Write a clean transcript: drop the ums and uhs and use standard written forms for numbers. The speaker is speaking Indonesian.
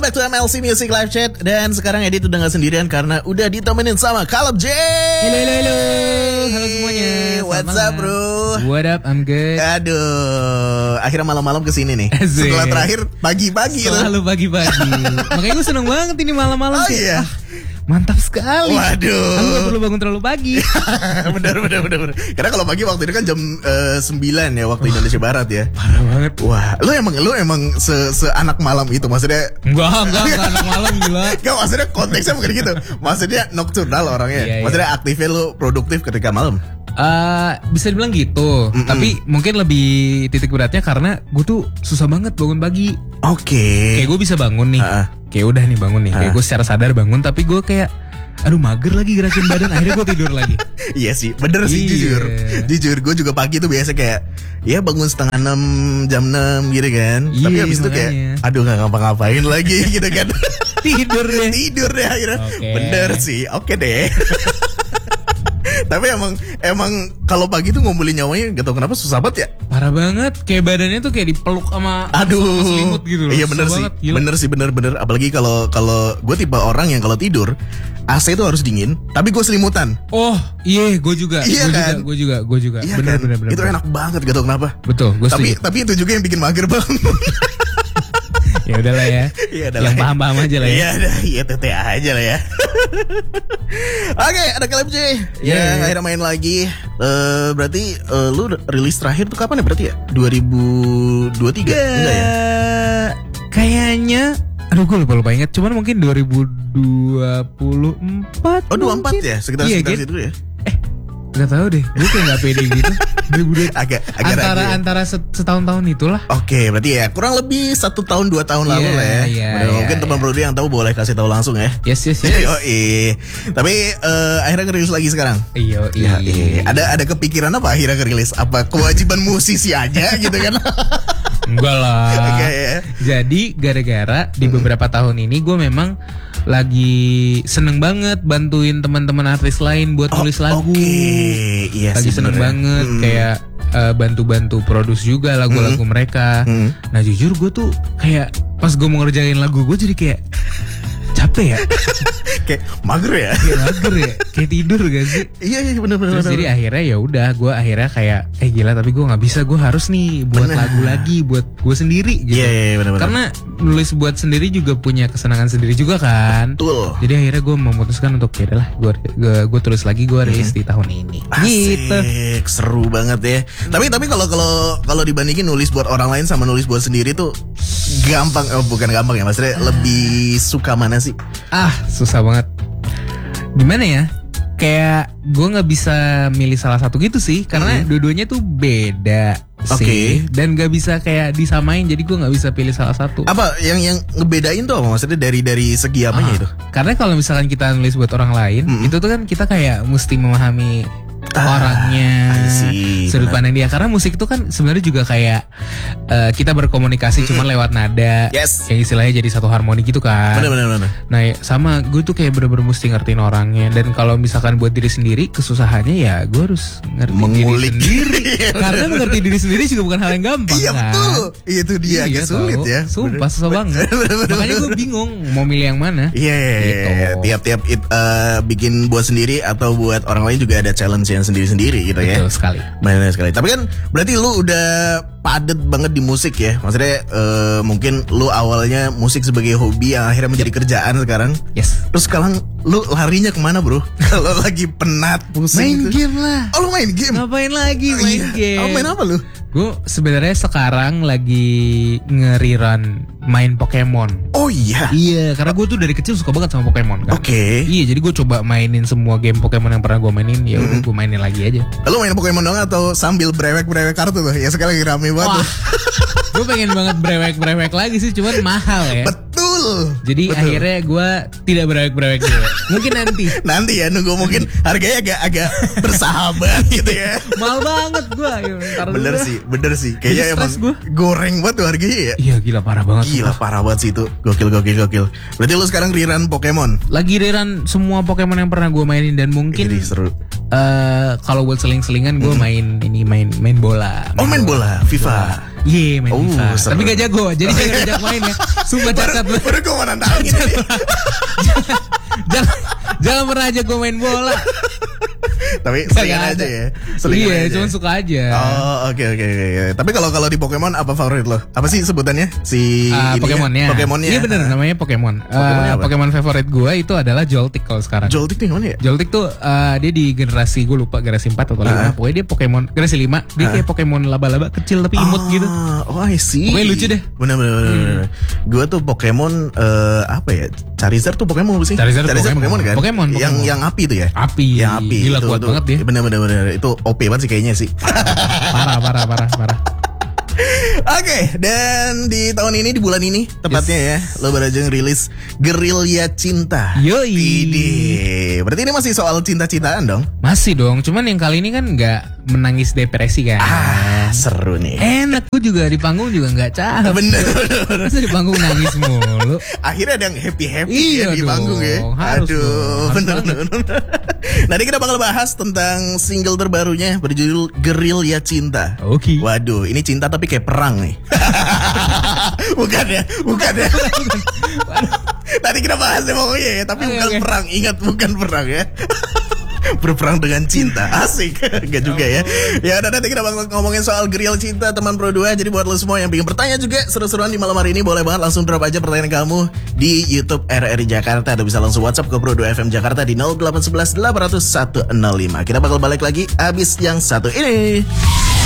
back to MLC Music Live Chat. Dan sekarang Edit udah gak sendirian karena udah ditemenin sama Caleb J. Hello. Halo semuanya. What's up bro? What up, I'm good. Aduh, akhirnya malam-malam kesini nih. Asik. Setelah terakhir pagi-pagi. Selalu pagi-pagi. Makanya gue seneng banget ini malam-malam. Oh iya. Mantap sekali. Waduh. Aku gak perlu bangun terlalu pagi. Bener. Karena kalau pagi waktu itu kan jam 9 ya waktu Indonesia Barat ya. Parah banget. Wah, lu emang se-anak malam itu maksudnya? Enggak anak malam gila. Enggak, maksudnya konteksnya bukan gitu. Maksudnya nocturnal orangnya. Iya. Maksudnya aktifnya lu produktif ketika malam. Bisa dibilang gitu. Tapi mungkin lebih titik beratnya karena gue tuh susah banget bangun pagi. Oke. Kayak gue bisa bangun nih. Kayak udah nih bangun nih. Kayak gue secara sadar bangun, tapi gue kayak aduh mager lagi gerakin badan. Akhirnya gue tidur lagi. Iya sih, bener sih. Jujur gue juga pagi tuh biasa kayak ya bangun setengah 6, jam 6 gitu kan. Tapi habis itu kayak aduh gak ngapa-ngapain lagi gitu kan. Tidur deh akhirnya. Bener sih, oke deh. Tapi emang kalau pagi tuh ngumpulin nyawanya gak tau kenapa susah banget ya. Parah banget, kayak badannya tuh kayak dipeluk sama selimut gitu loh. Iya bener sih, bener. Apalagi kalau gue tipe orang yang kalau tidur AC itu harus dingin, tapi gue selimutan. Oh iya, gue juga. Iya kan? Gue juga. Iya Bener. Itu enak banget gak tau kenapa. Betul, gue setuju. Tapi itu juga yang bikin mager bang. Ya udahlah ya. Yang paham-paham aja lah ya. Iya TTA aja lah ya. Oke, ada Caleb J yang akhirnya main lagi. Berarti lu rilis terakhir tuh kapan ya berarti ya? 2023? Enggak ya? Kayaknya aduh gue lupa ingat. Cuman mungkin 2024. Oh 24 ya? Sekitar situ ya? Gak tahu deh, gue kayak gak pede gitu. agak antara setahun-tahun itulah. Oke, berarti ya kurang lebih 1 tahun 2 tahun lalu lah ya. Mungkin teman produser yang tahu boleh kasih tahu langsung ya. Yes. Tapi akhirnya ngerilis lagi sekarang. Iya. Ada kepikiran apa akhirnya ngerilis? Apa kewajiban musisi aja gitu kan? Enggak lah. Okay. Jadi gara-gara di beberapa tahun ini gue memang lagi seneng banget bantuin teman-teman artis lain buat nulis lagu. Iya lagi seneng banget kayak bantu-bantu produce juga lagu-lagu mereka. Nah jujur gue tuh kayak pas gue mau ngerjain lagu gue jadi kayak capek ya. Kayak mager ya. Kayak tidur gak sih? Iya bener. Terus jadi akhirnya ya udah gue akhirnya kayak gila tapi gue nggak bisa, gue harus nih buat lagu lagi buat gue sendiri gitu. Iya bener. Karena nulis buat sendiri juga punya kesenangan sendiri juga kan. Betul. Jadi akhirnya gue memutuskan untuk ya udahlah gue tulis lagi, gue rilis di tahun ini. Asik, gitu. Seru banget ya. Tapi kalau dibandingin nulis buat orang lain sama nulis buat sendiri tuh gampang, bukan gampang ya, maksudnya lebih suka mana sih? Susah banget. Gimana ya? Kayak gue nggak bisa milih salah satu gitu sih, karena dua-duanya tuh beda sih, dan nggak bisa kayak disamain. Jadi gue nggak bisa pilih salah satu. Apa yang ngebedain tuh apa? Maksudnya dari segi apanya itu? Karena kalau misalkan kita nulis buat orang lain, itu tuh kan kita kayak mesti memahami orangnya, sudut pandang dia. Karena musik itu kan sebenarnya juga kayak kita berkomunikasi cuma lewat nada, yang istilahnya jadi satu harmoni gitu kan. Bener. Nah sama gue tuh kayak bener-bener mesti ngertiin orangnya. Dan kalau misalkan buat diri sendiri kesusahannya ya gue harus ngerti diri sendiri. Karena mengerti diri sendiri juga bukan hal yang gampang. Iya kan? Betul. Itu dia agak sulit ya. Sumpah susah banget. Makanya gue bingung mau milih yang mana. Iya. Tiap bikin buat sendiri atau buat orang lain juga ada challenge yang sendiri-sendiri gitu ya. Betul sekali. Benar sekali. Tapi kan berarti lu udah padet banget di musik ya. Maksudnya mungkin lu awalnya musik sebagai hobi yang akhirnya menjadi kerjaan sekarang. Yes. Terus sekarang lu larinya kemana bro? Kalau lagi penat, pusing. Main game lah. Oh lu main game? Ngapain lagi main game? Oh main apa lu? Gue sebenarnya sekarang lagi nge-rerun main Pokemon. Oh iya? Iya, karena gue tuh dari kecil suka banget sama Pokemon kan. Iya, jadi gue coba mainin semua game Pokemon yang pernah gue mainin. Ya udah gue mainin lagi aja. Lu main Pokemon doang atau sambil brewek-brewek kartu tuh? Ya sekarang lagi rame banget. Gue pengen banget brewek-brewek lagi sih, cuman mahal ya. Betul. Jadi akhirnya gue tidak brewek-brewek dulu. Mungkin nanti ya, nunggu mungkin harganya agak bersahabat gitu ya. Mahal banget gue. Bener sih. Kayaknya emang goreng banget tuh harganya ya. Iya gila parah banget. Gila parah banget sih itu. Gokil. Berarti lu sekarang rerun Pokemon? Lagi rerun semua Pokemon yang pernah gue mainin. Dan mungkin seru. Kalau buat seling-selingan gue main bola. Main bola FIFA. Iya main FIFA. Tapi gak jago. Jadi jangan ajak main ya. Sumpah cacat lu. Baru gue mau nantangin. Jangan pernah aja gue main bola. Tapi selingan aja ya. Iya, cuma suka aja. Oh, oke. Tapi kalau di Pokemon apa favorit lo? Apa sih sebutannya? Si Pokemonnya. Iya benar namanya Pokemon. Pokemon favorit gue itu adalah Joltik kalau sekarang. Joltik tuh gimana ya? Joltik tuh dia di generasi gue lupa generasi 4 atau 5. Pokoknya dia Pokemon generasi 5. Dia kayak Pokemon laba-laba kecil tapi imut gitu. Oh, I see. Pokoknya lucu deh. Bener. Gue tuh Pokemon apa ya? Charizard tuh Pokemon apa sih? Charizard Pokemon kan? Pokemon. Yang api tuh ya? Yang api. Gila kuat banget dia. Bener. Itu OP banget sih kayaknya sih. Parah. Oke, dan di tahun ini, di bulan ini tepatnya ya, lo baru aja ngerilis Gerilya Cinta. Yoi. Berarti ini masih soal cinta-cintaan dong? Masih dong, cuman yang kali ini kan nggak menangis depresi kan. Seru nih. Enak, gue juga di panggung juga nggak cahap. Bener. Masa di panggung nangis mulu. Akhirnya ada yang happy iya ya di panggung ya. Harus bener. Nanti kita bakal bahas tentang single terbarunya berjudul Gerilya Cinta. Oke. Waduh, ini cinta tapi kayak perang nih. Bukan ya. Tadi kita bahas ya pokoknya ya, tapi bukan perang. Ingat, bukan perang ya. Berperang dengan cinta. Asik. Enggak juga ya. Ya udah, nanti kita bakal ngomongin soal Gerilya Cinta teman Pro 2. Jadi buat lo semua yang pengen bertanya juga seru-seruan di malam hari ini, boleh banget langsung drop aja pertanyaan kamu di YouTube RRI Jakarta, atau bisa langsung WhatsApp ke Pro 2 FM Jakarta di 0811 800 105. Kita bakal balik lagi abis yang satu ini.